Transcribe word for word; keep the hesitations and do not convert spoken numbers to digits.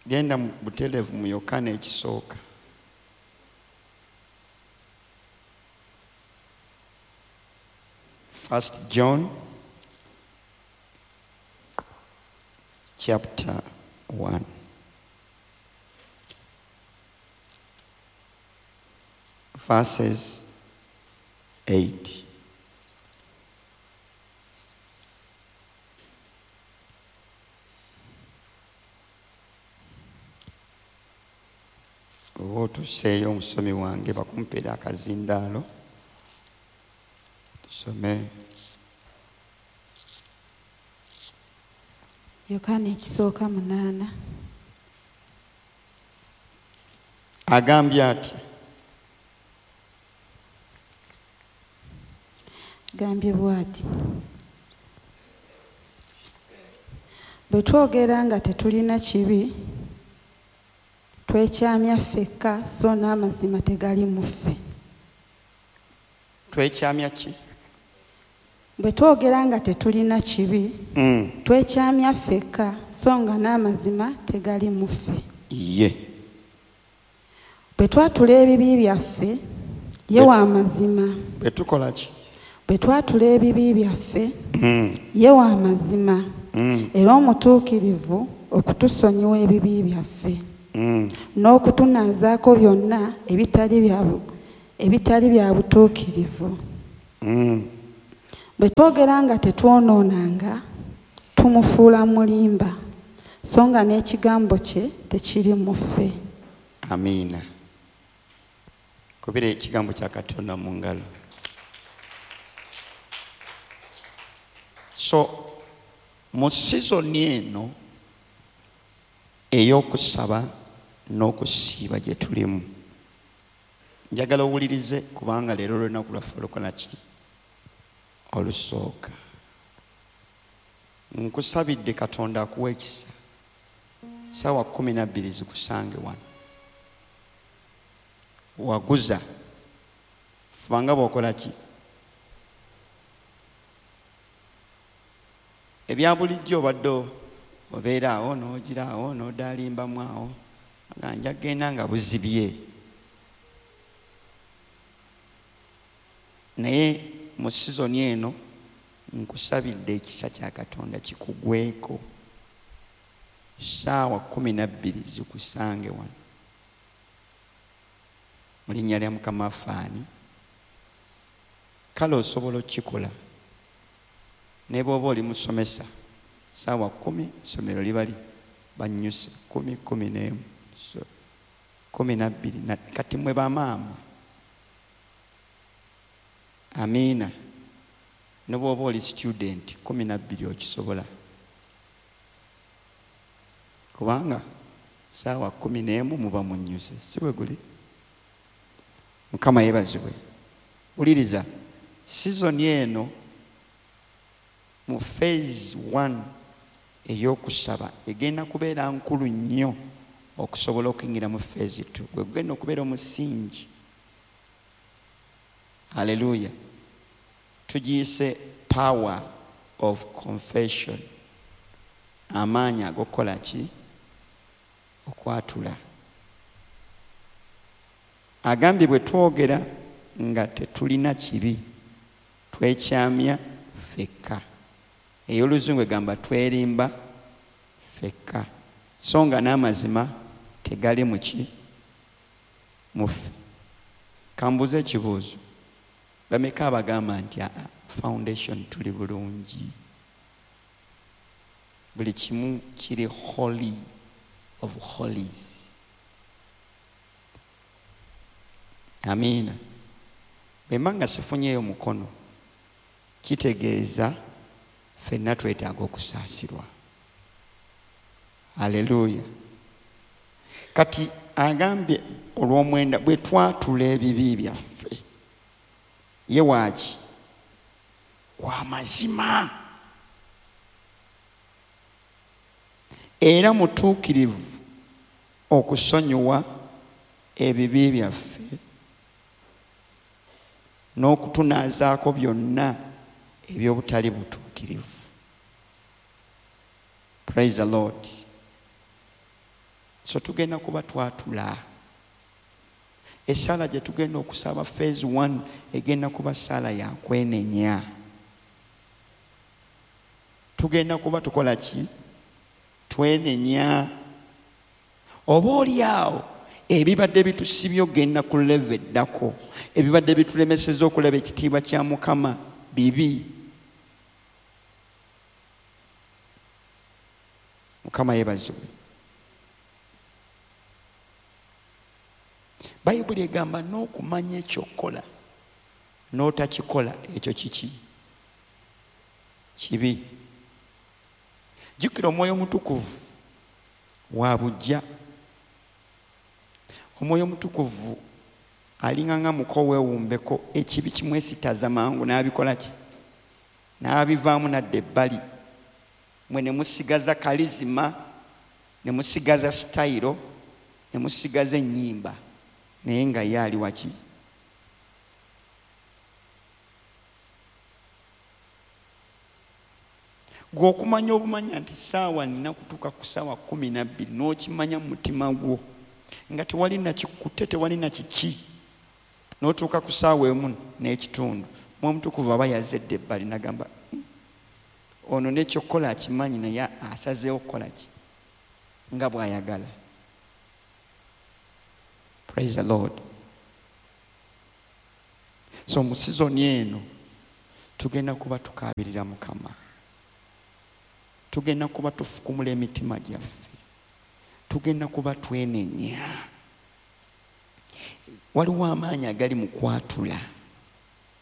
genda mu butereevu mu Yokaana ekisooka. First John chapter one. Verses eight. Oba tuseeyo omusomi wange bakumpeera akazindaalo tusome Yokaana ekisooka munaana. agambye ati Gambye bw'ati, bwe twogera nga tetulina kibi twekyamya ffekka so n'amazima tegali mu ffe. twekyamya ki? Bwe twogera nga tetulina kibi Mm. twekyamya ffekka so nga n'amazima tegali mu ffe. ye Bwe twatula ebibi byaffe ye wa mazima. bwe tukola ki? Bwe twatula ebibi byaffe Mm. ye wa mazima Mm. era omutuukirivu okutusonyiwa ebibi byaffe Mm. n'okutunaazaako byonna ebitali bya bu- ebitali bya butuukirivu. Mm. Bwe twogera nga tetwonoonanga tumufuula mulimba so nga n'ekigambo kye tekiri mu ffe. Amiina. Kubira ekigambo kya Katonda mu ngalo. So mu sizoni eno ey'okusaba n'okusiiba gye tulimu, njagala owulirize kubanga leero olunaku lwaffe olukola ki? Olusooka. Nkusabidde Katonda akuwa ekisa ssaawa kumi na bbiri zikusange wano. Waguza fubanga bw'okola ki? Ebya bulijjo obadde obeera awo n'ogira awo n'odaalimbamu awo nga nja genda nga buzibye. Naye mu sizoni eno nkusabidde ekisa kya Katonda kikugweko ssaawa kumi na bbiri zikusange wano. Mu linnya lya Mukama afaani. Kale osobola okukikola ne bw'oba oli musomesa ssaawa kumi essomero liba li bannyuse kumi kumi n'emu so kumi na bbiri kati mwe bamaama. Amiina. Ne bw'oba oli student kumi na bbiri okisobola kubanga ssaawa kumi n'emu muba munnyuse, si bwe guli? Mukama yeebazibwe. Wuliriza, sizoni eno mu phase one ey'okusaba egenda kubeera nkulu nnyo okusobola okuyingira mu phase two. Gwe gugenda okubeera omusingi. Haleluya. Tugiyise power of confession. Amaanyi ag'okukola ki? Okwatula. Agambye bwe twogera nga tetulina kibi twekyamya ffekka. Ey'Oluzungu egamba twerimba ffekka so nga n'amazima tegali mu ki? Mu ffe. Kambuze ekibuuzo. Bameka abagamba nti aa foundation tuli bulungi, buli kimu kiri holy of holies. Amiina. Bwe mba nga sifunyeeyo mukono kitegeeza ffenna twetaaga okusaasirwa. Haleluya. Kati agambye olw'omwenda bwe twatula ebibi byaffe ye waaki? Wa mazima era mutuukirivu okusonyiwa ebibi byaffe n'okutunaazaako byonna eby'obutali butuukirivu. Praise the Lord. so tugenda kuba twatula. Essala gye tugenda okusaba phase one egenda kuba ssala ya kwenenya. Tugenda kuba tukola ki? Twenenya. Oba oli awo ebibadde bitusibye ogenda ku level eddako, ebibadde bitulemesezza okulaba ekitiibwa kya Mukama bibi. Mukama yeebazibwe. Bayibuli egamba n'okumanya ekyokola n'otakikola ekyo kiki? Kibi. Jjukira Omwoyo Mutukuvu wa bujja. Omwoyo Mutukuvu alinga nga muko weewumbeko, ekibi kimwesitaza mangu n'abikola ki? N'abivaamu nadda ebbali. Mwe ne musigaza kalizima, ne musigaza sitayiro, ne musigaza ennyimba, naye nga ye ali waki? Gwe okumanya obumanya nti saawa nina kutuuka ku saawa kumi na bbiri n'okimanya mu mutima gwo nga tewali na kikutte, tewali na kiki, n'otuuka ku saawa emu n'ekitundu, Mwoyo Mutukuvu aba yazedde ebbali n'agamba ono n'ekyokukola akimanyi naye asazeewo okukola ki? Nga bw'ayagala. Praise the Lord. So mu sizoni eno tugenda kuba tukaabirira Mukama, tugenda kuba tufukumula emitima gyaffe, tugenda kuba twenenya. Waliwo amaanyi agali mu kwatula.